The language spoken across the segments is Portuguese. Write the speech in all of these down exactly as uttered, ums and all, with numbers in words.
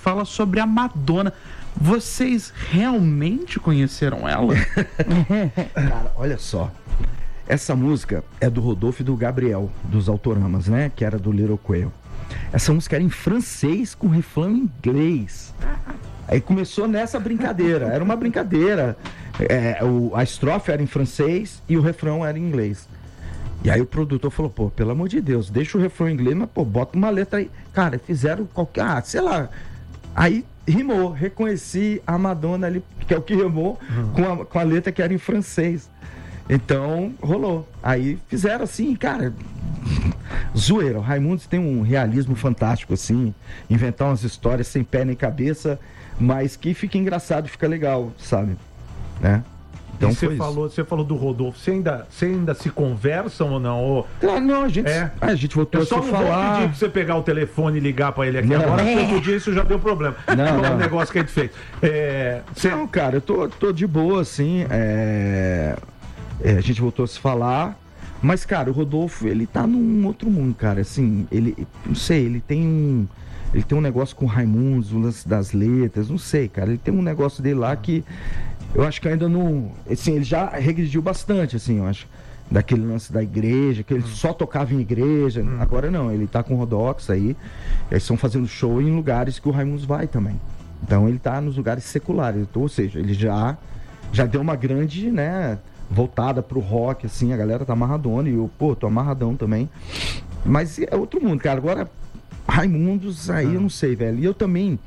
fala sobre a Madonna. Vocês realmente conheceram ela? Cara, olha só. Essa música é do Rodolfo e do Gabriel, dos Autoramas, né? Que era do Little Quail. Essa música era em francês com refrão em inglês. Aí começou nessa brincadeira. Era uma brincadeira. É, o, a estrofe era em francês e o refrão era em inglês. E aí o produtor falou, pô, pelo amor de Deus, deixa o refrão em inglês, mas pô, bota uma letra aí. Cara, fizeram qualquer... Ah, sei lá. Aí rimou. Reconheci a Madonna ali, que é o que rimou, uhum. com, a, com a letra que era em francês. Então, rolou. Aí fizeram assim, cara... Zoeira. O Raimundos tem um realismo fantástico, assim. Inventar umas histórias sem pé nem cabeça, mas que fica engraçado, fica legal, sabe? Né? Então você falou, você falou do Rodolfo, você ainda, você ainda se conversam ou não? Ou... Claro, não, a gente, é. a gente voltou a se falar. Eu só não vou pedir pra você pegar o telefone e ligar pra ele aqui não. agora, porque outro dia isso já deu problema. Não, não. não. O negócio que a gente fez. É, você... Não, cara, eu tô, tô de boa, assim, é... É, a gente voltou a se falar, mas, cara, o Rodolfo, ele tá num outro mundo, cara, assim, ele, não sei, ele tem um, ele tem um negócio com o Raimundos, o lance das letras, não sei, cara, ele tem um negócio dele lá que eu acho que ainda não, assim, ele já regrediu bastante, assim, eu acho, daquele lance da igreja, que ele hum. só tocava em igreja, hum. agora não, ele tá com o Rodox aí, eles estão fazendo show em lugares que o Raimundos vai também, então ele tá nos lugares seculares, então, ou seja, ele já, já deu uma grande, né, voltada pro rock, assim, a galera tá amarradona e eu, pô, tô amarradão também, mas é outro mundo, cara, agora Raimundos, aí eu não sei, velho, e eu também,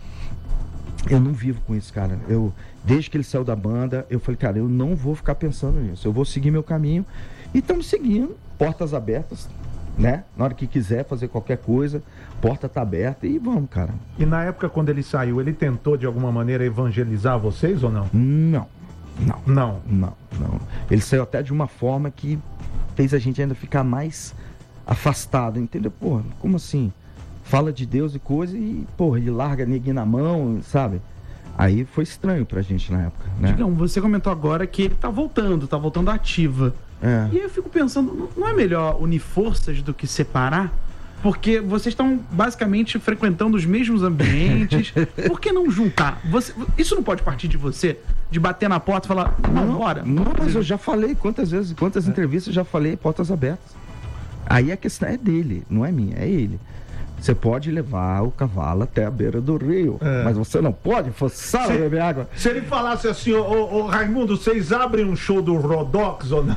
eu não vivo com isso, cara, eu, desde que ele saiu da banda, eu falei, cara, eu não vou ficar pensando nisso, eu vou seguir meu caminho, e estamos seguindo, portas abertas, né, na hora que quiser fazer qualquer coisa, porta tá aberta e vamos, cara. E na época quando ele saiu, ele tentou de alguma maneira evangelizar vocês ou não? Não. Não, não, não, não. Ele saiu até de uma forma que fez a gente ainda ficar mais afastado, entendeu? Porra, como assim? Fala de Deus e coisa e, porra, ele larga ninguém na mão, sabe? Aí foi estranho pra gente na época, né? Digão, você comentou agora que ele tá voltando, tá voltando ativa. É. E aí eu fico pensando, não é melhor unir forças do que separar? Porque vocês estão basicamente frequentando os mesmos ambientes. Por que não juntar? Você, isso não pode partir de você? De bater na porta e falar, não, não bora. Não, mas eu já falei quantas vezes, quantas é. entrevistas eu já falei, portas abertas. Aí a questão é dele, não é minha, é ele. Você pode levar o cavalo até a beira do rio, é. mas você não pode forçar a beber água. Se ele falasse assim, ô, ô, ô Raimundo, vocês abrem um show do Rodox ou não?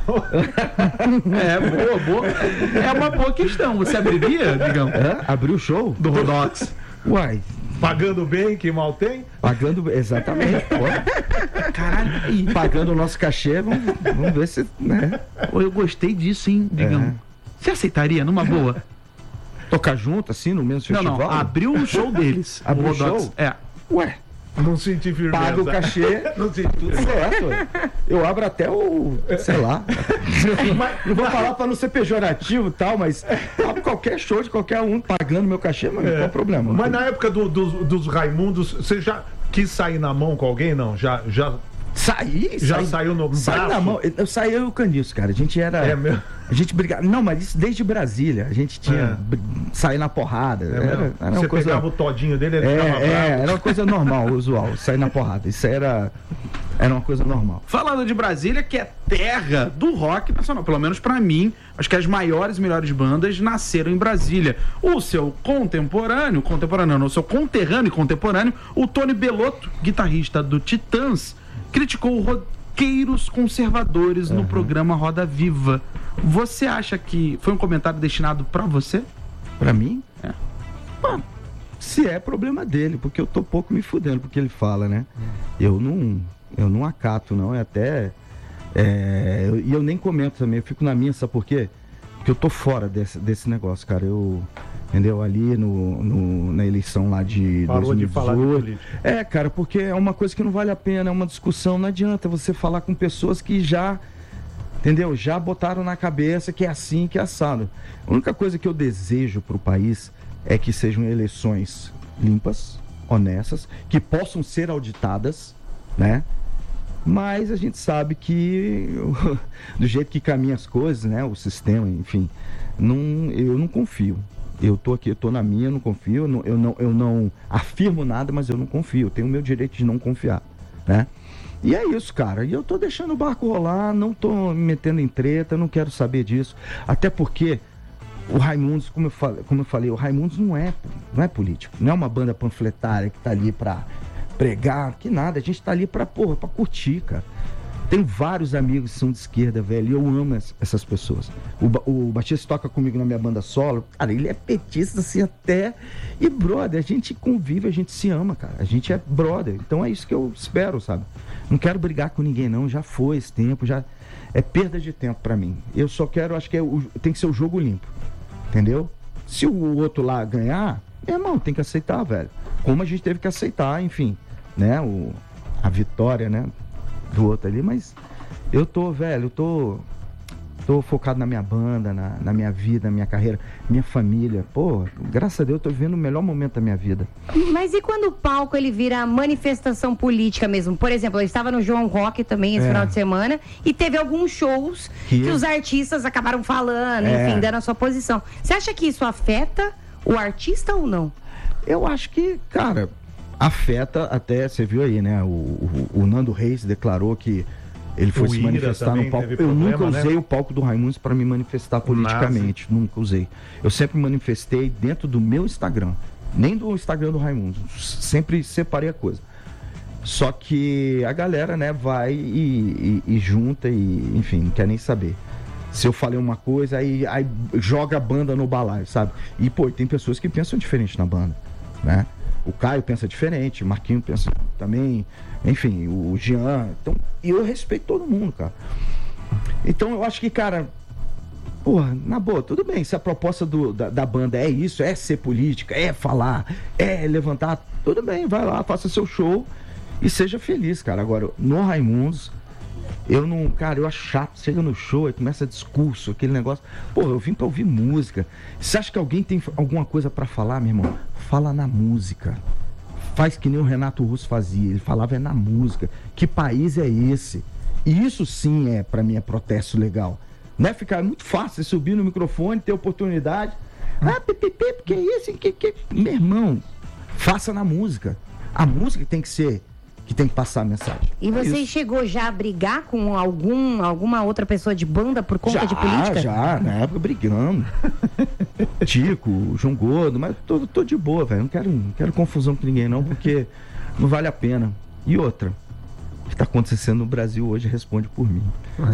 É, boa, boa. É uma boa questão. Você abriria, Digão? É? Abrir o show? Do Rodox. Uai. Pagando bem, que mal tem? Pagando, exatamente. Caralho. E pagando o nosso cachê, vamos, vamos ver se, né? Eu gostei disso, hein, Digão? É. Você aceitaria, numa boa? Tocar junto, assim, no mesmo festival? Não, não, abriu o show deles. Abriu o show? É. Ué. Não senti firmeza. Paga o cachê. Não senti tudo certo. Eu abro até o, sei lá. Mas, não vou falar pra não ser pejorativo e tal, mas abro qualquer show de qualquer um pagando meu cachê, mas é. Qual é o problema? Mas na época do, do, dos Raimundos, você já quis sair na mão com alguém, não? Já... já... Saí, já saí, saiu no saí braço? Na mão. Eu saí eu e o Caniço, cara. A gente era. É mesmo? A gente brigava. Não, mas isso desde Brasília. A gente tinha. É. Sair na porrada. É era, era Você uma coisa... pegava o todinho dele, ele é, ficava bravo. É, era uma coisa normal, usual. Sair na porrada. Isso era. Era uma coisa normal. Falando de Brasília, que é terra do rock nacional, pelo menos pra mim, acho que as maiores e melhores bandas nasceram em Brasília. O seu contemporâneo, contemporâneo não, o seu conterrâneo e contemporâneo, o Tony Bellotto, guitarrista do Titãs, criticou o roqueiros conservadores uhum. no programa Roda Viva. Você acha que foi um comentário destinado pra você? Pra mim? É. Mano, se é problema dele, porque eu tô pouco me fudendo porque ele fala, né? Uhum. Eu não... Eu não acato, não, é até... É, e eu, eu nem comento também, eu fico na minha, sabe por quê? Porque eu tô fora desse, desse negócio, cara. Eu, entendeu? Ali no, no, na eleição lá de Parou dois mil e dezoito. De falar de política. É, cara, porque é uma coisa que não vale a pena, é uma discussão, não adianta você falar com pessoas que já, entendeu? Já botaram na cabeça que é assim, que é assado. A única coisa que eu desejo pro país é que sejam eleições limpas, honestas, que possam ser auditadas, né? Mas a gente sabe que do jeito que caminham as coisas, né, o sistema, enfim, não, eu não confio. Eu tô aqui, eu tô na minha, eu não confio, eu não, eu não, eu não afirmo nada, mas eu não confio. Eu tenho o meu direito de não confiar, né? E é isso, cara. E eu tô deixando o barco rolar, não tô me metendo em treta, não quero saber disso. Até porque o Raimundos, como eu falei, como eu falei o Raimundos não é, não é político, não é uma banda panfletária que tá ali pra pregar, que nada. A gente tá ali pra, porra, pra curtir, cara. Tenho vários amigos que são de esquerda, velho, e eu amo essas pessoas. O, o Batista toca comigo na minha banda solo, cara, ele é petista assim até, e brother, a gente convive, a gente se ama, cara, a gente é brother, então é isso que eu espero, sabe? Não quero brigar com ninguém não, já foi esse tempo, já é perda de tempo pra mim. Eu só quero, acho que é o, tem que ser o jogo limpo, entendeu? Se o outro lá ganhar, meu irmão, tem que aceitar, velho. Como a gente teve que aceitar, enfim, né, o, a vitória, né, do outro ali, mas eu tô, velho, eu tô tô focado na minha banda, na, na minha vida, na minha carreira, minha família. Pô, graças a Deus eu tô vivendo o melhor momento da minha vida. Mas e quando o palco ele vira manifestação política mesmo? Por exemplo, eu estava no João Rock também esse é. final de semana e teve alguns shows que, que os artistas acabaram falando, é. enfim, dando a sua posição. Você acha que isso afeta o artista ou não? Eu acho que, cara, afeta até, você viu aí, né? O, o, o Nando Reis declarou que ele foi o se manifestar no palco. Eu problema, nunca usei, né, o palco do Raimundos para me manifestar politicamente. Nazi. Nunca usei. Eu sempre manifestei dentro do meu Instagram. Nem do Instagram do Raimundos. Sempre separei a coisa. Só que a galera, né, vai e, e, e junta e, enfim, não quer nem saber. Se eu falei uma coisa, aí, aí joga a banda no balaio, sabe? E, pô, tem pessoas que pensam diferente na banda, né? O Caio pensa diferente, o Marquinho pensa também, enfim, o Jean. Então, e eu respeito todo mundo, cara. Então eu acho que, cara, porra, na boa, tudo bem, se a proposta do, da, da banda é isso, é ser política, é falar, é levantar, tudo bem, vai lá, faça seu show e seja feliz, cara. Agora, no Raimundos, eu não, cara, eu acho chato, chega no show e começa discurso, aquele negócio. Pô, eu vim pra ouvir música. Você acha que alguém tem alguma coisa pra falar, meu irmão? Fala na música. Faz que nem o Renato Russo fazia, ele falava é na música. Que país é esse? E isso sim é, pra mim, é protesto legal. Não é ficar muito fácil, você subir no microfone, ter oportunidade. Ah, pipipi, porque isso, que, que... Meu irmão, faça na música. A música tem que ser, que tem que passar a mensagem. E você Isso. chegou já a brigar com algum, alguma outra pessoa de banda por conta já, de política? Já, na época brigando. Tico, João Gordo, mas tô, tô de boa, velho. Não quero, não quero confusão com ninguém não, porque não vale a pena. E outra, o que tá acontecendo no Brasil hoje responde por mim.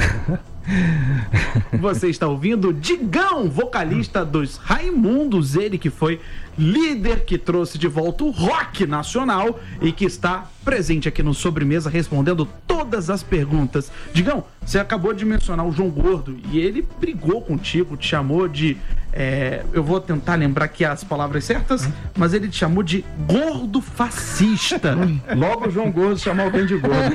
Você está ouvindo Digão, vocalista dos Raimundos, ele que foi líder, que trouxe de volta o rock nacional e que está presente aqui no Sobremesa respondendo todas as perguntas. Digão, você acabou de mencionar o João Gordo e ele brigou contigo, te chamou de, é, eu vou tentar lembrar aqui as palavras certas, mas ele te chamou de gordo fascista. Logo o João Gordo chamou alguém de gordo.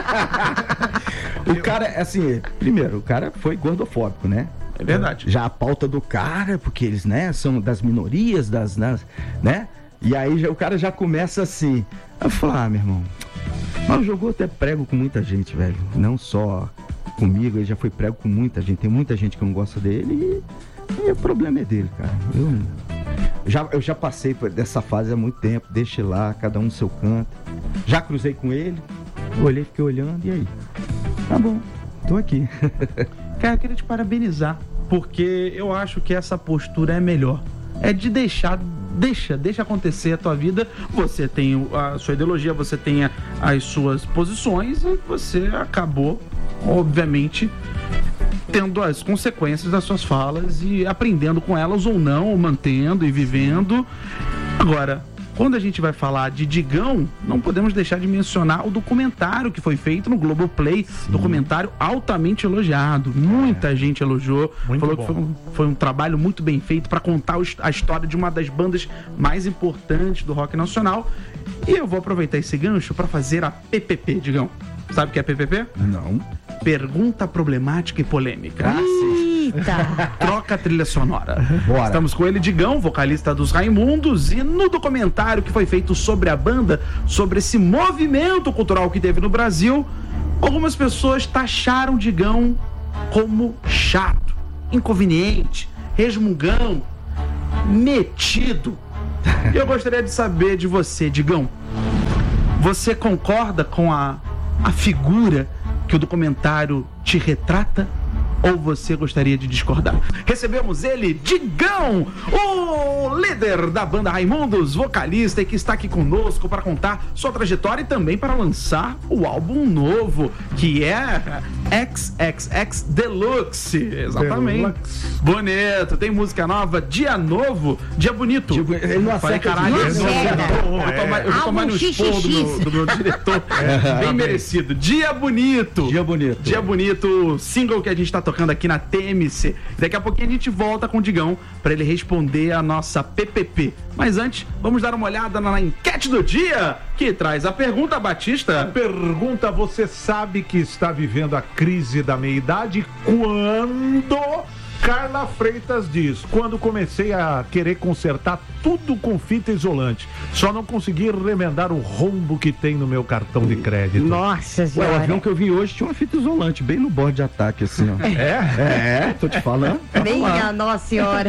O cara, assim, primeiro, o cara foi gordofóbico, né? É verdade. Já a pauta do cara, porque eles, né, são das minorias, das, das né? E aí já, o cara já começa assim. Eu falo, ah, meu irmão, mas o João Gordo é prego com muita gente, velho. Não só comigo, ele já foi prego com muita gente. Tem muita gente que não gosta dele e, e o problema é dele, cara. Eu já, eu já passei por dessa fase há muito tempo. Deixa lá, cada um no seu canto. Já cruzei com ele, olhei, fiquei olhando, e aí? Tá bom, tô aqui. Cara, eu queria te parabenizar, porque eu acho que essa postura é melhor. É de deixar, deixa, deixa acontecer a tua vida. Você tem a sua ideologia, você tem a, as suas posições e você acabou, obviamente, tendo as consequências das suas falas e aprendendo com elas ou não, ou mantendo e vivendo. Agora, quando a gente vai falar de Digão, não podemos deixar de mencionar o documentário que foi feito no Globoplay. Sim. Documentário altamente elogiado. Muita é. gente elogiou. Muito falou bom. que foi um, foi um trabalho muito bem feito para contar a história de uma das bandas mais importantes do rock nacional. E eu vou aproveitar esse gancho para fazer a P P P, Digão. Sabe o que é P P P? Não. Pergunta problemática e polêmica. Eita! Troca a trilha sonora. Bora. Estamos com ele, Digão, vocalista dos Raimundos, e no documentário que foi feito sobre a banda, sobre esse movimento cultural que teve no Brasil, algumas pessoas taxaram Digão como chato, inconveniente, resmungão. metido. E eu gostaria de saber de você, Digão. Você concorda com a, a figura que o documentário te retrata? Ou você gostaria de discordar? Recebemos ele, Digão, o líder da banda Raimundos, vocalista, e que está aqui conosco para contar sua trajetória e também para lançar o álbum novo, que é X X X Deluxe. Exatamente. Deluxe. Bonito. Tem música nova, Dia Novo, Dia Bonito. Dia, ele não Falei, caralho, não eu, eu, eu vou tomar no esporro do meu, do meu diretor. É, bem merecido. Dia Bonito. Dia Bonito. Dia Bonito, single que a gente está tocando aqui na T M C. Daqui a pouquinho a gente volta com o Digão para ele responder a nossa P P P. Mas antes, vamos dar uma olhada na enquete do dia, que traz a pergunta, Batista. A pergunta: você sabe que está vivendo a crise da meia-idade quando... Carla Freitas diz: quando comecei a querer consertar tudo com fita isolante, só não consegui remendar o rombo que tem no meu cartão de crédito. Nossa senhora. Ué, o avião que eu vi hoje tinha uma fita isolante, bem no bordo de ataque, assim, ó. É? É, tô te falando. Minha Nossa Senhora.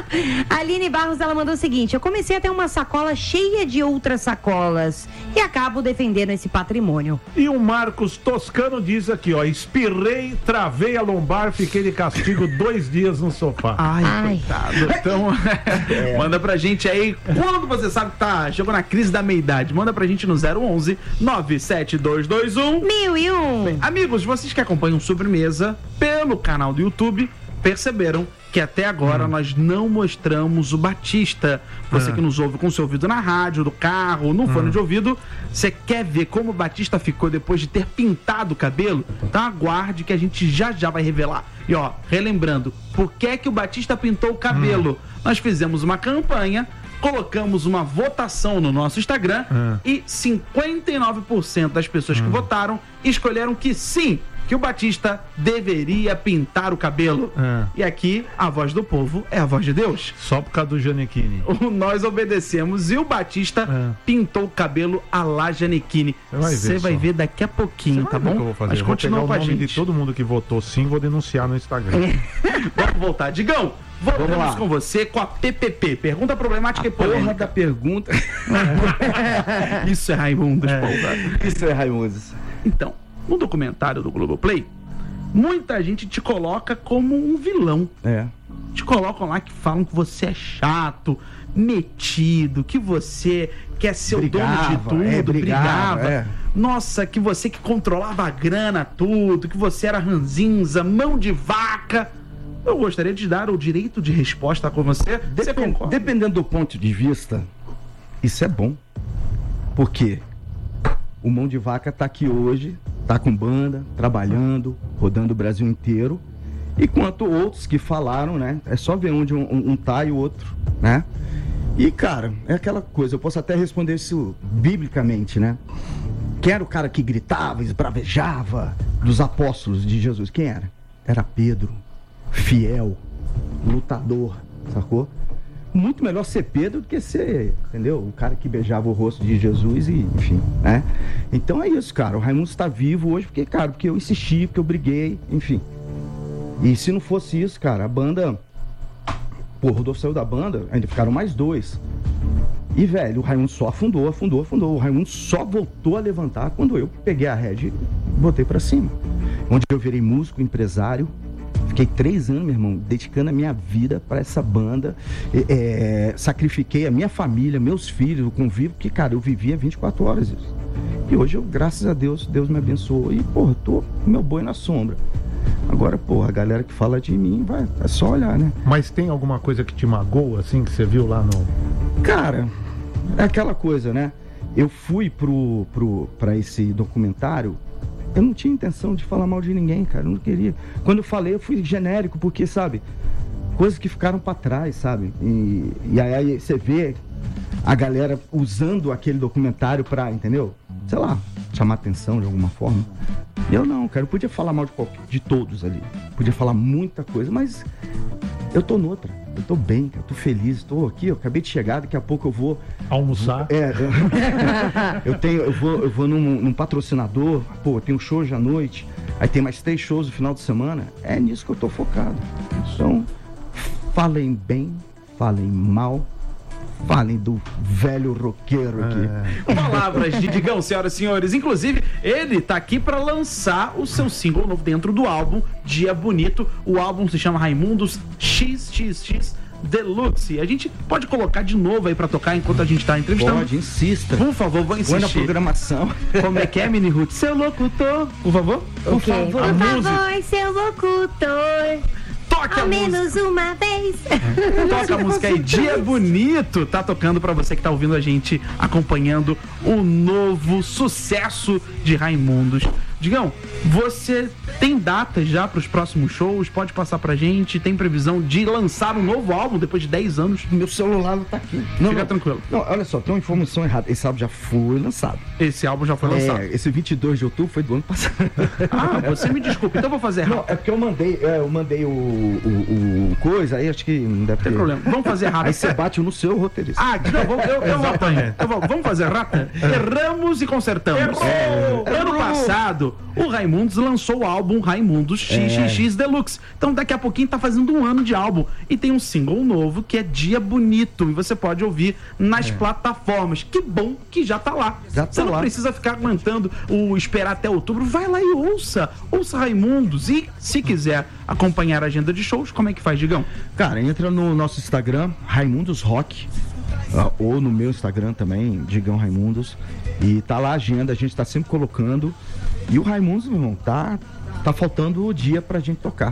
A Aline Barros, ela mandou o seguinte: eu comecei a ter uma sacola cheia de outras sacolas e acabo defendendo esse patrimônio. E o Marcos Toscano diz aqui, ó: espirrei, travei a lombar, fiquei de castigo dois dias no sofá. Ai, Ai. coitado. Então, é. manda pra gente aí, quando você sabe que tá, chegou na crise da meia-idade, manda pra gente no zero onze, nove sete dois dois um mil e um. Bem, amigos, vocês que acompanham Sobremesa pelo canal do YouTube, perceberam que até agora hum. nós não mostramos o Batista. Você ah. que nos ouve com o seu ouvido na rádio, no carro, no hum. fone de ouvido, você quer ver como o Batista ficou depois de ter pintado o cabelo? Então aguarde que a gente já já vai revelar. E ó, relembrando, por que que o Batista pintou o cabelo? Hum. Nós fizemos uma campanha, colocamos uma votação no nosso Instagram hum. e cinquenta e nove por cento das pessoas hum. que votaram escolheram que sim, que o Batista deveria pintar o cabelo. É. E aqui, a voz do povo é a voz de Deus. Só por causa do Janequine. Nós obedecemos e o Batista é. pintou o cabelo a la Janequine. Você vai ver daqui a pouquinho, tá bom? Que eu vou fazer. Mas eu vou continua pegar com o nome a gente. de todo mundo que votou sim, vou denunciar no Instagram. É. Vamos voltar. Digão, voltamos com você com a P P P. Pergunta problemática a e polêmica. Porra da pergunta. Isso é Raimundos, é. porra. Isso é Raimundos. Então, no documentário do Globoplay, muita gente te coloca como um vilão. É. Te colocam lá que falam que você é chato, metido, que você quer ser brigava, o dono de tudo, é, brigava. brigava. É. Nossa, que você que controlava a grana, tudo, que você era ranzinza, mão de vaca. Eu gostaria de dar o direito de resposta com você. Depend, você concorda? Dependendo do ponto de vista, isso é bom. Por quê? O Mão de Vaca tá aqui hoje, tá com banda, trabalhando, rodando o Brasil inteiro. Enquanto outros que falaram, né? É só ver onde um, um, um tá e o outro, né? E, cara, é aquela coisa, eu posso até responder isso biblicamente, né? Quem era o cara que gritava, esbravejava dos apóstolos de Jesus? Quem era? Era Pedro, fiel, lutador, sacou? Muito melhor ser Pedro do que ser, entendeu? O cara que beijava o rosto de Jesus e, enfim, né? Então é isso, cara. O Raimundo está vivo hoje porque, cara, porque eu insisti, porque eu briguei, enfim. E se não fosse isso, cara, a banda... Pô, o Rodolfo saiu da banda, ainda ficaram mais dois. E, velho, o Raimundo só afundou, afundou, afundou. O Raimundo só voltou a levantar quando eu peguei a rede e botei pra cima. Onde eu virei músico, empresário. Fiquei três anos, meu irmão, dedicando a minha vida para essa banda. É, sacrifiquei a minha família, meus filhos, o convívio, porque, cara, eu vivia vinte e quatro horas isso. E hoje, eu, graças a Deus, Deus me abençoou. E, porra, tô com meu boi na sombra. Agora, porra, a galera que fala de mim, vai, é só olhar, né? Mas tem alguma coisa que te magoa, assim, que você viu lá no... Cara, é aquela coisa, né? Eu fui pro, pro, pra esse documentário... Eu não tinha intenção de falar mal de ninguém, cara, eu não queria. Quando eu falei, eu fui genérico, porque, sabe, coisas que ficaram pra trás, sabe? E, e aí você vê a galera usando aquele documentário pra, entendeu? Sei lá, chamar atenção de alguma forma. E eu não, cara, eu podia falar mal de, qualquer, de todos ali. Podia falar muita coisa, mas eu tô noutra. Eu tô bem, eu tô feliz, tô aqui, eu acabei de chegar, daqui a pouco eu vou... Almoçar? É, eu, eu tenho, eu vou, eu vou num, num patrocinador, pô, eu tenho show hoje à noite, aí tem mais três shows no final de semana, é nisso que eu tô focado. Então, falem bem, falem mal, falem do velho roqueiro aqui. É. Palavras de Digão, senhoras e senhores. Inclusive, ele tá aqui pra lançar o seu single novo dentro do álbum Dia Bonito. O álbum se chama Raimundos X X X Deluxe. E a gente pode colocar de novo aí pra tocar enquanto a gente tá entrevistando. Pode, insista. Por favor, vou insistir. Põe na programação. Como é que é, Mini Ruth? Seu locutor, por favor. Por okay. favor, a por música. favor, seu locutor. Toca Ao a menos música. uma vez. Toca a música aí, Dia Bonito. Tá tocando pra você que tá ouvindo a gente, acompanhando o novo sucesso de Raimundos. Digão, você tem datas já pros próximos shows? Pode passar pra gente? Tem previsão de lançar um novo álbum depois de dez anos? Meu celular não tá aqui. Não, Fica não. tranquilo. Não, olha só, tem uma informação errada. Esse álbum já foi lançado. Esse álbum já foi lançado. É, esse vinte e dois de outubro foi do ano passado. Ah, você me desculpa, então eu vou fazer rápido. Não, é porque eu mandei, é, eu mandei o, o, o coisa, aí acho que não deve ter. Tem problema, vamos fazer rápido. Aí você bate no seu roteirista. Ah, não, vou, eu, eu, vou, eu vou, vamos fazer rata? Erramos e consertamos. Errou! Ano Errou! passado, o Raimundos lançou o álbum Raimundos X X X é. Deluxe. Então daqui a pouquinho tá fazendo um ano de álbum. E tem um single novo que é Dia Bonito. E você pode ouvir nas é. plataformas. Que bom que já tá lá. Já tá você não lá. precisa ficar aguentando o esperar até outubro. Vai lá e ouça. Ouça Raimundos. E se quiser acompanhar a agenda de shows, como é que faz, Digão? Cara, entra no nosso Instagram, Raimundos Rock. Uh, ou no meu Instagram também, Digão Raimundos. E tá lá a agenda, a gente tá sempre colocando. E o Raimundos, meu irmão, tá, tá faltando o dia pra gente tocar.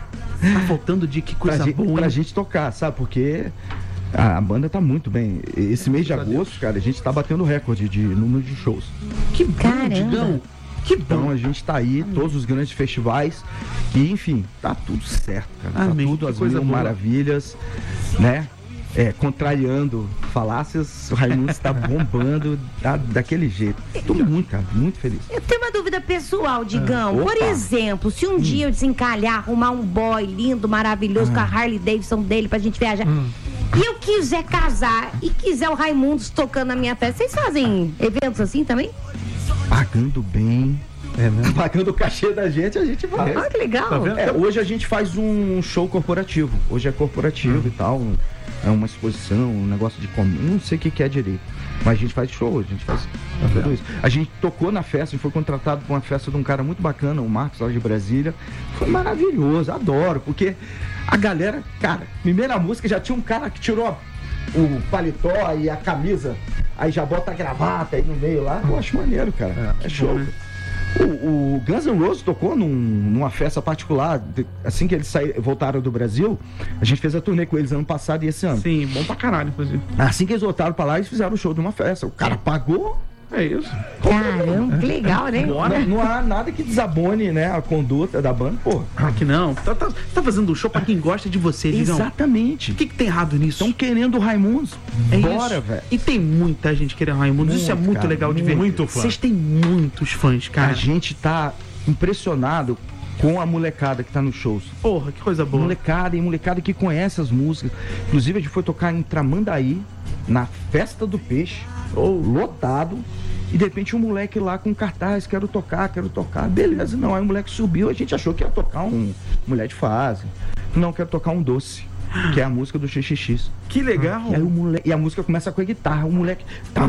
Tá faltando o dia, que coisa pra boa, gente, pra hein? gente tocar, sabe? Porque a, a banda tá muito bem. Esse mês de agosto, cara, a gente tá batendo recorde de número de shows. Que bom, Digão! Que bom. Então a gente tá aí, todos os grandes festivais. E enfim, tá tudo certo, cara. Amém. Tá tudo Que as coisa mil boa. maravilhas, né? É, contrariando falácias, o Raimundo está bombando da, daquele jeito. Tô muito, cara, muito feliz. Eu tenho uma dúvida pessoal, Digão. Ah, Por exemplo, se um hum. dia eu desencalhar, arrumar um boy lindo, maravilhoso, ah. com a Harley Davidson dele pra gente viajar, hum. e eu quiser casar e quiser o Raimundos tocando na minha festa, vocês fazem eventos assim também? Pagando bem. É mesmo? Pagando o cachê da gente, a gente vai. Ah, que legal. Tá vendo? É, hoje a gente faz um show corporativo. Hoje é corporativo hum. e tal. É uma exposição, um negócio de comida. Não sei o que, que é direito. Mas a gente faz show, a gente faz tá tudo vendo? isso. A gente tocou na festa, a gente foi contratado para uma festa de um cara muito bacana, o Marcos, lá de Brasília. Foi maravilhoso, adoro, porque a galera, cara, primeira música já tinha um cara que tirou o paletó e a camisa, aí já bota a gravata aí no meio lá. Eu acho maneiro, cara. É, é show. Né? O, o Guns N' Roses tocou num, numa festa particular, de, assim que eles saíram, voltaram do Brasil. A gente fez a turnê com eles ano passado e esse ano. Sim, bom pra caralho, inclusive. Assim que eles voltaram pra lá, eles fizeram o show de uma festa. O cara pagou. É isso. Caramba, que legal, né? Não, não há nada que desabone, né, a conduta da banda, pô. Aqui não. Tá, tá, tá fazendo um show pra quem gosta de você, Digão. Exatamente. O que, que tem errado nisso? Estão querendo o Raimundos. É Bora, isso. velho. E tem muita gente querendo Raimundos. Isso é muito cara, legal de ver. Muito fã. Vocês têm muitos fãs, cara. A gente tá impressionado com a molecada que tá nos shows. Porra, que coisa boa. Molecada e molecada que conhece as músicas. Inclusive, a gente foi tocar em Tramandaí, na Festa do Peixe, oh. lotado. E de repente um moleque lá com cartaz, quero tocar, quero tocar. Beleza, não. Aí o moleque subiu, a gente achou que ia tocar um Mulher de Fase. Não, quero tocar um Doce, que é a música do X X X. Que legal. E, aí o moleque, e a música começa com a guitarra, o moleque...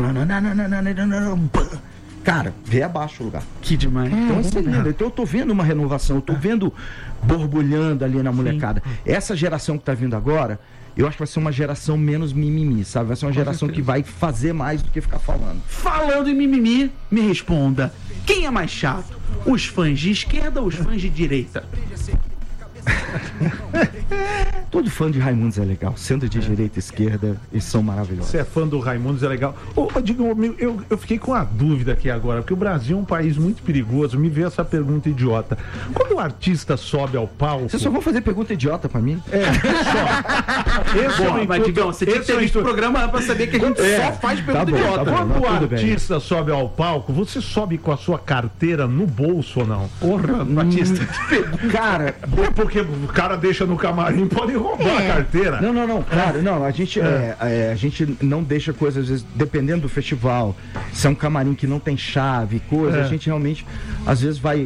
Cara, vê abaixo o lugar. Que demais. Então, isso é lindo. Então eu tô vendo uma renovação, eu tô vendo borbulhando ali na molecada. Sim. Essa geração que tá vindo agora, eu acho que vai ser uma geração menos mimimi, sabe? Vai ser uma Com geração certeza. que vai fazer mais do que ficar falando. Falando em mimimi, me responda. Quem é mais chato? Os fãs de esquerda ou os fãs de direita? Todo fã de Raimundos é legal. Sendo de é. direita e esquerda, eles são maravilhosos. Você é fã do Raimundos, é legal. Ô, ô, digo, eu, eu fiquei com uma dúvida aqui agora, porque o Brasil é um país muito perigoso. Me veio essa pergunta idiota. Quando o artista sobe ao palco... Você só vai fazer pergunta idiota pra mim? É, só. Esse Boa, é mas, Digão, você tinha que ter visto o programa pra saber que a gente é. só faz pergunta tá bom, idiota. Tá bom, Quando não, o artista bem. sobe ao palco, você sobe com a sua carteira no bolso ou não? Porra, Batista. Hum, cara... É porque o cara deixa no camarim, pode roubar é. a carteira. Não, não, não, claro, não, a gente, é. É, é, a gente não deixa coisas, às vezes, dependendo do festival, se é um camarim que não tem chave, coisa, é. a gente realmente, às vezes vai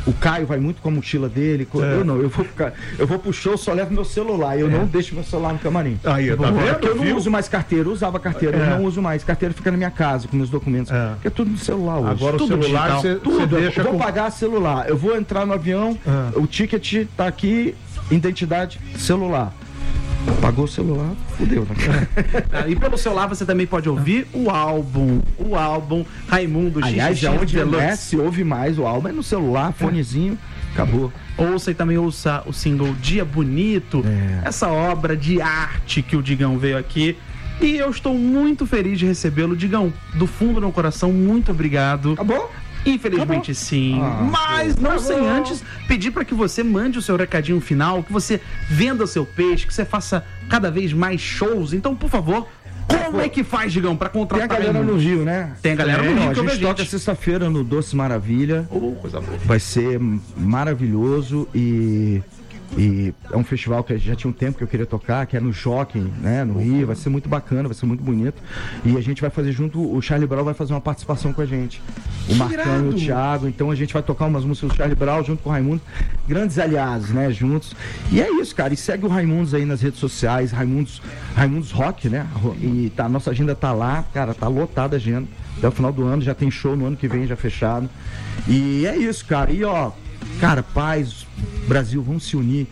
O Caio vai muito com a mochila dele. É. Eu não, eu vou ficar. Eu vou pro show, só levo meu celular. Eu é. não deixo meu celular no camarim. Aí, tá vendo? Porque eu não uso mais carteira. Eu usava carteira, é. eu não uso mais. Carteira fica na minha casa com meus documentos. É. Porque é tudo no celular hoje. Agora tudo o celular você deixa. Eu vou com... pagar celular. Eu vou entrar no avião, é. o ticket tá aqui, identidade, celular. Pagou o celular, fudeu, né? E pelo celular você também pode ouvir o álbum. O álbum Raimundo X X. Aliás, onde é, se ouve mais o álbum é no celular, fonezinho, acabou. Ouça e também ouça o single Dia Bonito, é. essa obra de arte que o Digão veio aqui. E eu estou muito feliz de recebê-lo. Digão, do fundo do meu coração, muito obrigado. Acabou? Infelizmente sim, ah, mas não sem antes pedir para que você mande o seu recadinho final, que você venda o seu peixe, que você faça cada vez mais shows. Então, por favor, como é que faz, Digão, para contratar? Tem a galera no Rio, né? Tem a galera é, no Rio. A gente, a gente toca sexta-feira no Doce Maravilha. Oh, coisa boa. Vai ser maravilhoso e... E é um festival que já tinha um tempo que eu queria tocar, que é no Jockey, né, no Rio. Vai ser muito bacana, vai ser muito bonito. E a gente vai fazer junto, o Charlie Brown vai fazer uma participação com a gente. O Marcão e o Thiago. Então a gente vai tocar umas músicas do Charlie Brown junto com o Raimundo. Grandes aliados, né, juntos. E é isso, cara. E segue o Raimundos aí nas redes sociais, Raimundos, Raimundos Rock, né? E tá, a nossa agenda tá lá, cara, tá lotada a agenda. Até o final do ano, já tem show no ano que vem, já fechado. E é isso, cara. E ó, cara, paz, Brasil, vamos se unir,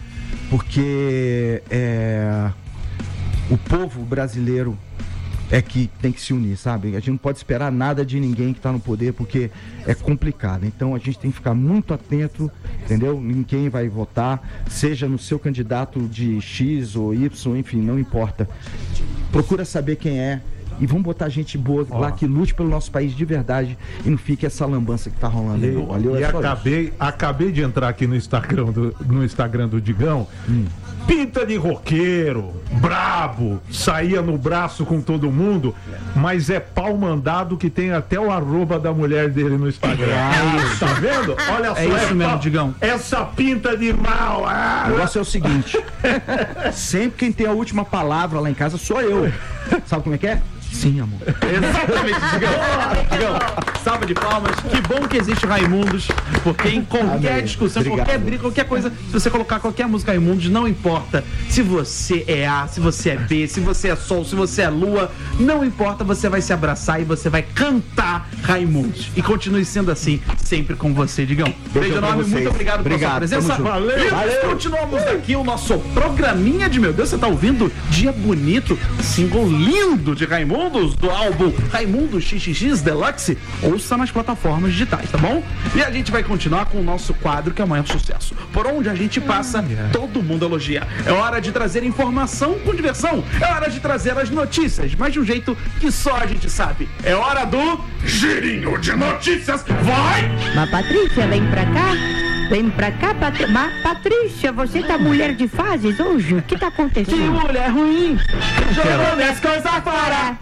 porque é, o povo brasileiro é que tem que se unir, sabe? A gente não pode esperar nada de ninguém que está no poder, porque é complicado. Então a gente tem que ficar muito atento, entendeu? Em quem vai votar, seja no seu candidato de X ou Y, enfim, não importa. Procura saber quem é. E vamos botar gente boa lá, oh. que lute pelo nosso país de verdade e não fique essa lambança que tá rolando aí. Valeu, e é acabei, acabei de entrar aqui no Instagram do, no Instagram do Digão. Hum. Pinta de roqueiro, brabo, saía no braço com todo mundo, mas é pau mandado que tem até o arroba da mulher dele no Instagram. Ah, tá vendo? Olha só. É isso mesmo, Digão. Essa pinta de mal. Ah, o negócio é o seguinte: sempre quem tem a última palavra lá em casa sou eu. Sabe como é que é? Sim, amor. Exatamente, Digão. Digão, salva de palmas. Que bom que existe Raimundos, porque em qualquer Amém. discussão, Obrigado. qualquer briga, qualquer coisa, se você colocar qualquer música Raimundos, não importa se você é A, se você é B, se você é Sol, se você é Lua, não importa, você vai se abraçar e você vai cantar Raimundos. E continue sendo assim, sempre com você, Digão. Beijo enorme, muito obrigado, obrigado pela sua presença. Valeu, e valeu. Continuamos aqui o nosso programinha de, meu Deus, você tá ouvindo? Dia Bonito, single lindo de Raimundos, do álbum Raimundo X X X Deluxe. Ouça nas plataformas digitais, tá bom? E a gente vai continuar com o nosso quadro, que amanhã é um sucesso. Por onde a gente passa, todo mundo elogia. É hora de trazer informação com diversão. É hora de trazer as notícias, mas de um jeito que só a gente sabe. É hora do Girinho de Notícias. Vai! Mas Patrícia, vem pra cá. Vem pra cá, Pat... Mas, Patrícia, você tá mulher de fases hoje? O que tá acontecendo? Que mulher ruim! Jogou minhas coisas fora!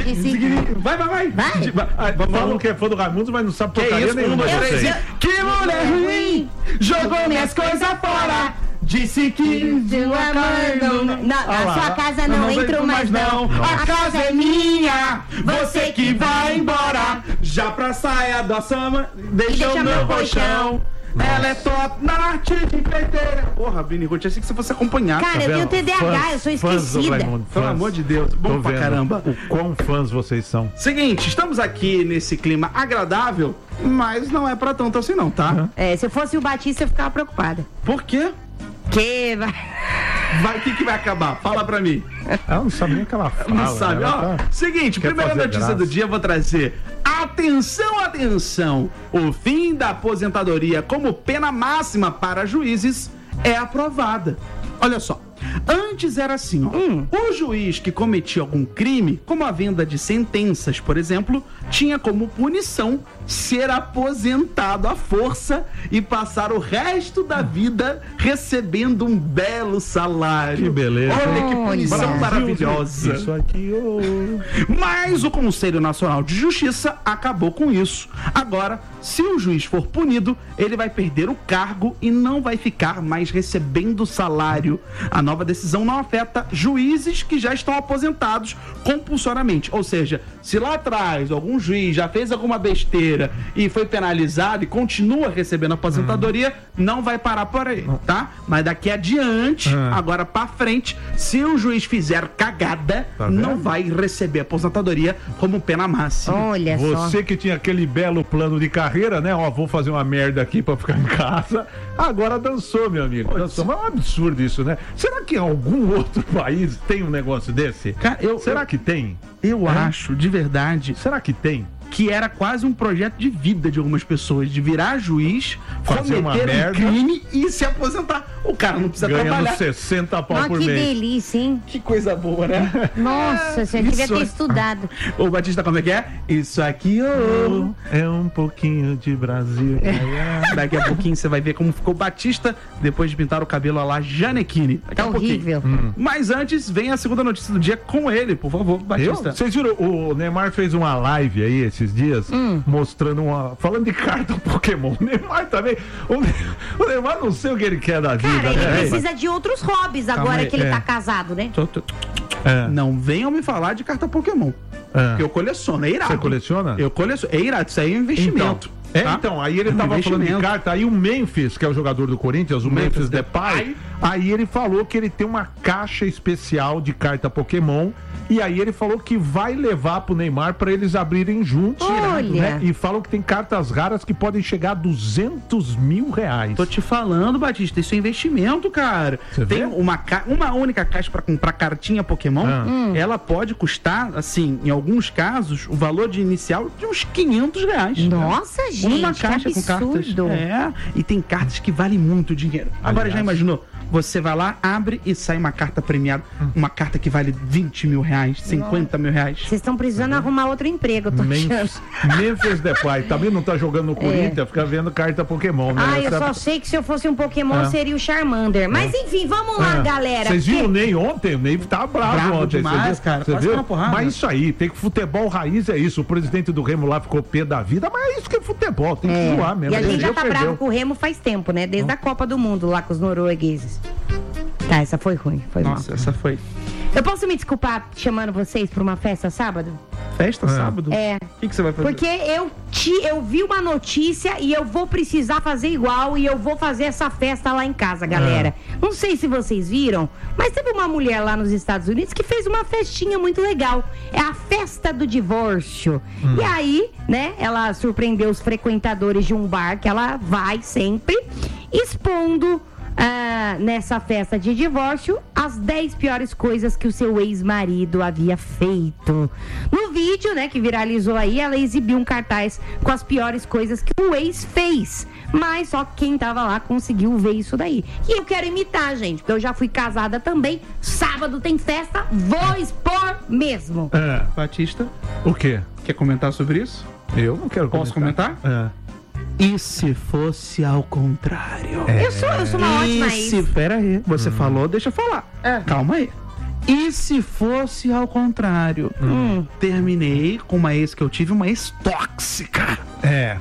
Vai, vai, vai! Vai! vai. Falam que é fã do Raimundos, mas não sabe porcaria nenhuma. Que mulher ruim! Jogou minhas coisas fora! Disse que não, não, na ah, sua casa não, não entro mais não. não. A casa é minha, você que vai embora. Já pra saia da sama, deixa o meu colchão. Nossa. Ela é top na arte de peiteira. Porra, Bini Ruth, achei que você fosse acompanhar. Cara, tá eu tenho T D A H, fãs, eu sou esquecida. Raimundo, Pelo amor de Deus, bom pra caramba. O quão fãs vocês são. Seguinte, estamos aqui nesse clima agradável, mas não é pra tanto assim não, tá? Uhum. É, se eu fosse o Batista, eu ficava preocupada. Por quê? Que vai... Vai, o que, que vai acabar? Fala pra mim. Ela não sabe nem o que ela fala. Não sabe, né? ó. Tá... Seguinte, Quer primeira notícia graça. do dia, eu vou trazer. Atenção, atenção! O fim da aposentadoria como pena máxima para juízes é aprovada. Olha só. Antes era assim, ó. Hum. O juiz que cometia algum crime, como a venda de sentenças, por exemplo, tinha como punição ser aposentado à força e passar o resto da vida recebendo um belo salário. Que beleza. Olha que punição Brasil, maravilhosa. Isso aqui, oh. Mas o Conselho Nacional de Justiça acabou com isso. Agora, se o juiz for punido, ele vai perder o cargo e não vai ficar mais recebendo salário. A nova decisão não afeta juízes que já estão aposentados compulsoriamente. Ou seja, se lá atrás algum juiz já fez alguma besteira e foi penalizado e continua recebendo aposentadoria, hum. não vai parar por aí, tá? Mas daqui adiante, hum. agora pra frente, se o juiz fizer cagada, tá não vai receber aposentadoria como pena máxima. Olha Você só. Você que tinha aquele belo plano de carreira, né? Ó, vou fazer uma merda aqui pra ficar em casa. Agora dançou, meu amigo. Dançou. Mas é um absurdo isso, né? Será que em algum outro país tem um negócio desse? Cara, eu, Será eu, que tem? Eu é? acho, de verdade. Será que tem? Que era quase um projeto de vida de algumas pessoas, de virar juiz, fazer uma cometer merda, um crime e se aposentar. O cara não precisa ganhando trabalhar. sessenta pau Nossa, por que mês. Que delícia, hein? Que coisa boa, né? Nossa, você devia ter estudado. Ô, Batista, como é que é? Isso aqui, ô. Oh, é um pouquinho de Brasil. Daqui a pouquinho você vai ver como ficou o Batista depois de pintar o cabelo a lá Janequine. Daqui Tá a pouquinho. horrível. Hum. Mas antes, vem a segunda notícia do dia com ele, por favor, Batista. Eu? Vocês viram? O Neymar fez uma live aí esses dias, hum. mostrando uma. Falando de carta Pokémon. O Neymar também. O, ne... o Neymar não sei o que ele quer da vida. Cara, ele né? precisa de outros hobbies agora aí, que ele é. tá casado, né? Tô, tô... É. Não venham me falar de carta Pokémon. É. Porque eu coleciono, é irado. Você coleciona? Eu coleciono. É irado, isso aí é um investimento. Então, é, tá? então, aí ele É um tava falando de investimento. carta, aí o Memphis, que é o jogador do Corinthians, o Memphis, Memphis Depay, Depay, aí ele falou que ele tem uma caixa especial de carta Pokémon, e aí ele falou que vai levar pro Neymar pra eles abrirem juntos. Olha. Né? E falam que tem cartas raras que podem chegar a duzentos mil reais. Tô te falando, Batista, isso é investimento, cara. Você Tem vê? uma, ca... uma única caixa pra comprar cartinha Pokémon, Ah. Hum. ela pode custar, assim, em alguns casos, o valor de inicial de uns quinhentos reais. Nossa, gente, Uma que caixa com cartas. absurdo. É, e tem cartas que valem muito dinheiro. Agora, Aliás. já imaginou? Você vai lá, abre e sai uma carta premiada, uma carta que vale vinte mil reais, cinquenta mil reais. Vocês estão precisando arrumar outro emprego, eu tô achando. Memphis, Memphis Depay, também não tá jogando no Corinthians, fica vendo carta Pokémon, né? Ah, eu Essa- só sei que se eu fosse um Pokémon É. seria o Charmander. Mas enfim, vamos lá, Ah, galera. Vocês porque- viram o Ney ontem? O Ney tá bravo, Bravo ontem. demais, você viu? cara, Você quase viu? uma porrada. Mas isso aí, tem que futebol raiz é isso. O presidente do Remo lá ficou pé da vida, mas é isso que é futebol, tem que É. zoar mesmo. E a gente já Perdeu, tá perdeu. bravo com o Remo faz tempo, né? Desde a Copa do Mundo lá com os noruegueses. Tá, essa foi ruim, foi Nossa, mal. essa foi. Eu posso me desculpar chamando vocês pra uma festa sábado? Festa, sábado? É. O que, que você vai fazer? Porque eu, te, eu vi uma notícia e eu vou precisar fazer igual e eu vou fazer essa festa lá em casa, galera. Não sei se vocês viram, mas teve uma mulher lá nos Estados Unidos que fez uma festinha muito legal. É a festa do divórcio. Hum. E aí, né, ela surpreendeu os frequentadores de um bar que ela vai sempre, expondo ah, nessa festa de divórcio as dez piores coisas que o seu ex-marido havia feito. No vídeo, né, que viralizou aí, ela exibiu um cartaz com as piores coisas que o ex fez. Mas só quem tava lá conseguiu ver isso daí. E eu quero imitar, gente, porque eu já fui casada também. Sábado tem festa, vou expor mesmo. É. Batista, O quê? quer comentar sobre isso? Eu não quero Posso comentar? É. E se fosse ao contrário? Eu sou, eu sou uma ótima E ex. se... Pera aí, você falou, deixa eu falar. Calma aí. E se fosse ao contrário? Hum. Terminei com uma ex que eu tive, uma ex tóxica. É.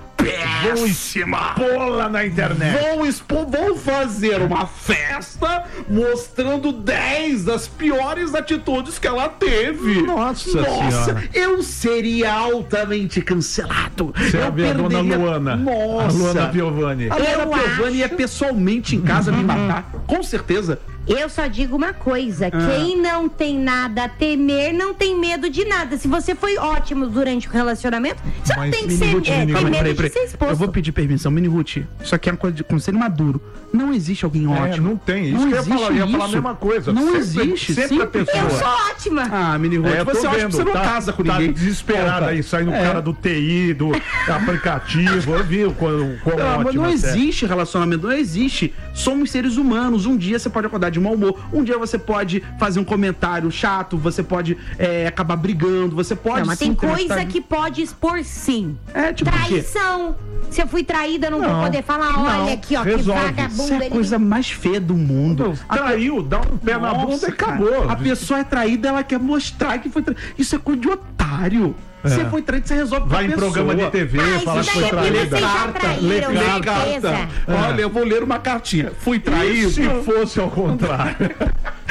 Péssima! Pola na internet. Vou expor, vou fazer uma festa mostrando dez das piores atitudes que ela teve. Nossa Nossa, Senhora. eu seria altamente cancelado. Você eu ia ver a dona Luana. Nossa. A Luana Piovani. A Luana Eu Piovani ia acho- pessoalmente em casa me matar. Com certeza. Eu só digo uma coisa, quem não tem nada a temer, não tem medo de nada. Se você foi ótimo durante o relacionamento, você não Mas, tem que Mini ser, Ruth, é, Mini, tem calma aí, medo peraí, de peraí. ser exposto. Eu vou pedir permissão, Mini Ruth. Isso aqui é uma coisa de conselho maduro. Não existe alguém É, ótimo. não tem. Isso Não que eu ia existe falar, eu ia falar a isso. mesma coisa. Não Sempre- existe. sempre a pessoa- Eu sou ótima. Ah, Mini Ruth, É, eu tô você acha que vendo, você não tá, casa com tá ninguém. desesperado Porra. aí, saindo o É. cara do T I, do aplicativo. Eu vi o quão, quão Não, mas ótimo não até. existe relacionamento, não existe. Somos seres humanos. Um dia você pode acordar de mau humor, um dia você pode fazer um comentário chato, você pode é, acabar brigando, você pode. Não, mas sim, tem ter uma coisa história- que pode expor sim. É, tipo o quê? Traição. Se eu fui traída, eu não, Não, vou poder falar, olha não, aqui, ó, resolve. que vagabundo. Isso é a ele coisa mais feia do mundo. A Traiu, dá um pé na Nossa, bunda e cara, acabou. A pessoa é traída, ela quer mostrar que foi traída. Isso é coisa de otário. Você foi traído, você resolve com a Vai em pessoa. programa de T V, Ah, fala isso que foi daí é porque traída. vocês já Carta, traíram, lê certeza. carta. Olha, eu vou ler uma cartinha. Fui E traído. se fosse ao contrário?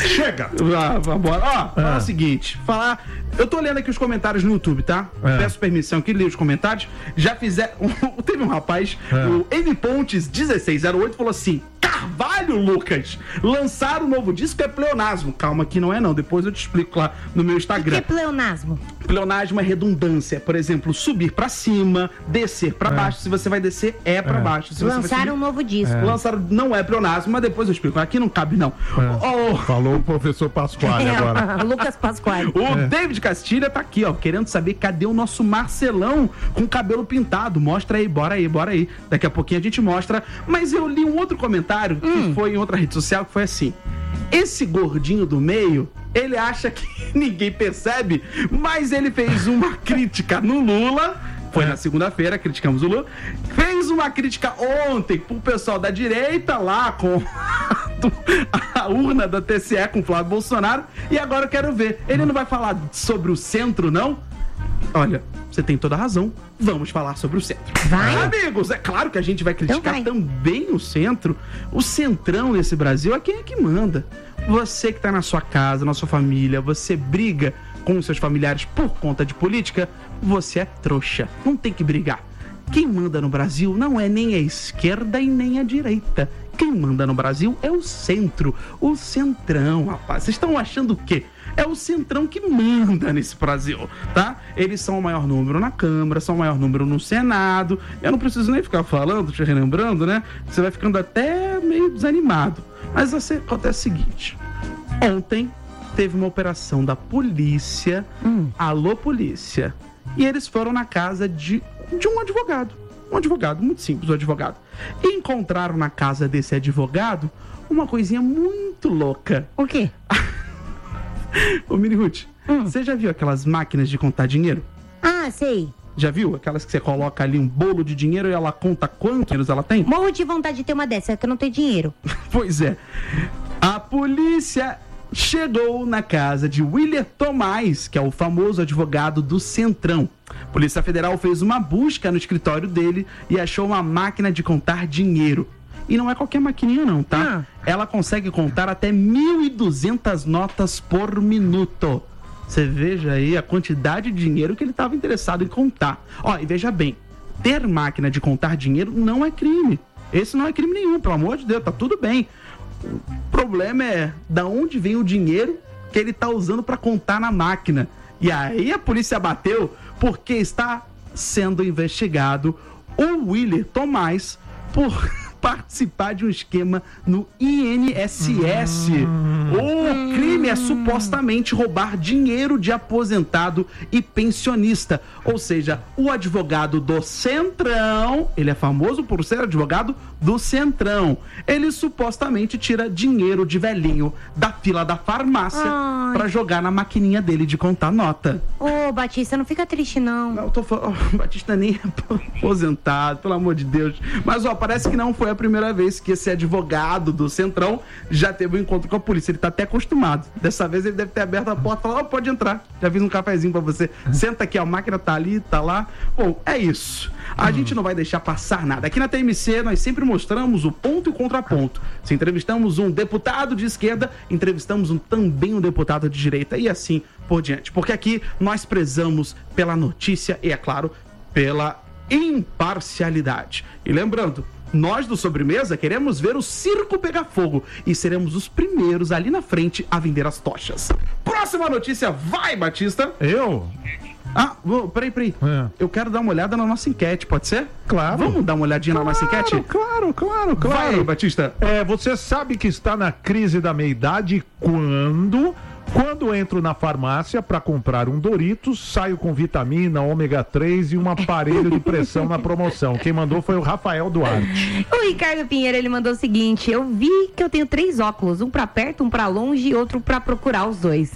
Chega! Ah, vambora. Ó, fala Ah. o seguinte, falar... Eu tô lendo aqui os comentários no YouTube, tá? É. Peço permissão aqui, li os comentários. Já fizeram... Teve um rapaz, É. o M Pontes dezesseis zero oito, falou assim: Carvalho, Lucas, lançar o novo disco é pleonasmo. Calma que não é não, depois eu te explico lá no meu O que Instagram. é pleonasmo? Pleonasmo é redundância. Por exemplo, subir pra cima, descer pra baixo. Se você vai descer, é pra É. baixo. Se você vai Lançaram subir- um novo disco. Lançaram, não é pleonasmo, mas depois eu explico. Aqui não cabe, não. É. Ô, Falou o professor Pasquale agora. Lucas Pasquale. O David Castilha tá aqui, ó, querendo saber cadê o nosso Marcelão com cabelo pintado. Mostra aí, bora aí, bora aí. Daqui a pouquinho a gente mostra. Mas eu li um outro comentário que foi em outra rede social que foi assim: esse gordinho do meio, ele acha que ninguém percebe, mas ele fez uma crítica no Lula. Foi na segunda-feira, criticamos o Lula. Fez uma crítica ontem pro pessoal da direita lá com a urna da T C E com o Flávio Bolsonaro. E agora eu quero ver. Ele não vai falar sobre o centro, não? Olha, você tem toda a razão. Vamos falar sobre o centro. Vai? Amigos, é claro que a gente vai criticar Então vai. também o centro. O centrão nesse Brasil é quem é que manda. Você que tá na sua casa, na sua família, você briga com os seus familiares por conta de política, você é trouxa. Não tem que brigar. Quem manda no Brasil não é nem a esquerda e nem a direita. Quem manda no Brasil é o centro. O centrão, rapaz. Vocês estão achando o quê? É o centrão que manda nesse Brasil, tá? Eles são o maior número na Câmara, são o maior número no Senado. Eu não preciso nem ficar falando, te relembrando, né? Você vai ficando até meio desanimado. Mas você, acontece o seguinte. Ontem teve uma operação da polícia. Hum. Alô, polícia. E eles foram na casa de, de um advogado. Um advogado, muito simples, um advogado. E encontraram na casa desse advogado uma coisinha muito louca. O quê? Ô, Mini Ruth, Hum. você já viu aquelas máquinas de contar dinheiro? Ah, sei. Já viu? Aquelas que você coloca ali um bolo de dinheiro e ela conta quantos dinheiros ela tem? Morro de vontade de ter uma dessa, é que eu não tenho dinheiro. Pois é. A polícia chegou na casa de William Tomás, que é o famoso advogado do Centrão. A Polícia Federal fez uma busca no escritório dele e achou uma máquina de contar dinheiro. E não é qualquer maquininha não, tá? Ah. Ela consegue contar até mil e duzentas notas por minuto. Você veja aí a quantidade de dinheiro que ele estava interessado em contar. Ó, e veja bem, ter máquina de contar dinheiro não é crime. Esse não é crime nenhum, pelo amor de Deus, tá tudo bem. O problema é da onde vem o dinheiro que ele tá usando para contar na máquina. E aí a polícia bateu porque está sendo investigado o William Tomás por participar de um esquema no I N S S. O crime é supostamente roubar dinheiro de aposentado e pensionista. Ou seja, o advogado do Centrão, ele é famoso por ser advogado do Centrão. Ele supostamente tira dinheiro de velhinho da fila da farmácia Ai. pra jogar na maquininha dele de contar nota. Ô, Batista, não fica triste, não. Não, eu tô falando, o Batista nem é aposentado, pelo amor de Deus. Mas, ó, parece que não foi a primeira vez que esse advogado do Centrão já teve um encontro com a polícia. Ele tá até acostumado. Dessa vez ele deve ter aberto a porta e falado: ó, pode entrar. Já fiz um cafezinho pra você. Senta aqui, a máquina tá ali, tá lá. Bom, é isso. A Hum. gente não vai deixar passar nada. Aqui na T M C nós sempre mostramos o ponto e o contraponto. Se entrevistamos um deputado de esquerda, entrevistamos um, também um deputado de direita e assim por diante. Porque aqui nós prezamos pela notícia e, é claro, pela imparcialidade. E lembrando, nós do Sobremesa queremos ver o circo pegar fogo e seremos os primeiros ali na frente a vender as tochas. Próxima notícia, vai, Batista! Eu? Ah, vou- peraí, peraí. É. Eu quero dar uma olhada na nossa enquete, pode ser? Claro. Vamos dar uma olhadinha na nossa enquete? Claro, claro, claro. Vai, Batista. É, você sabe que está na crise da meia-idade quando... Quando entro na farmácia para comprar um Doritos, saio com vitamina, ômega três e um aparelho de pressão na promoção. Quem mandou foi o Rafael Duarte. O Ricardo Pinheiro, ele mandou o seguinte: eu vi que eu tenho três óculos, um pra perto, um pra longe e outro pra procurar os dois.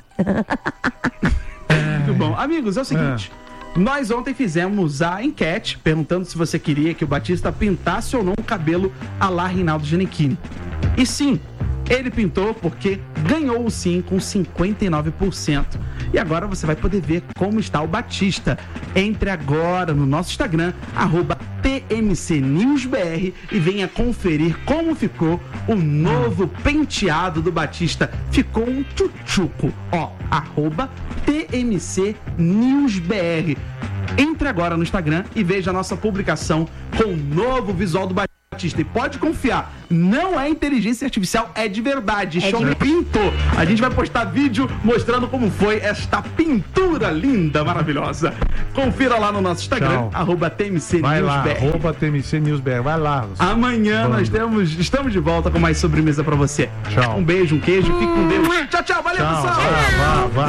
Muito bom. Amigos, é o seguinte. Nós ontem fizemos a enquete perguntando se você queria que o Batista pintasse ou não o cabelo à la Reinaldo Giannichini. E sim, Ele pintou porque ganhou o sim com cinquenta e nove por cento. E agora você vai poder ver como está o Batista. Entre agora no nosso Instagram, arroba T M C News B R, e venha conferir como ficou o novo penteado do Batista. Ficou um tchutchuco. Ó, arroba T M C News B R. Entre agora no Instagram e veja a nossa publicação com o novo visual do Batista. E pode confiar, não é inteligência artificial, é de verdade. É Show de... pintou. A gente vai postar vídeo mostrando como foi esta pintura linda, maravilhosa. Confira lá no nosso Instagram, Tchau. arroba T M C Vai News lá, B R. arroba T M C News B R. Vai lá. Amanhã Bando. nós temos, estamos de volta com mais sobremesa pra você. Tchau. Um beijo, um queijo, fique com Deus. Tchau, tchau, valeu, Tchau, pessoal. vá, vá, vá.